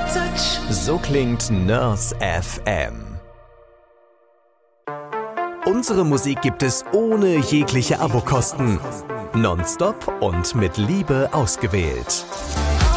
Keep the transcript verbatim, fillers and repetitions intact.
touch. So klingt Nurse F M. Unsere Musik gibt es ohne jegliche Abokosten. Nonstop und mit Liebe ausgewählt.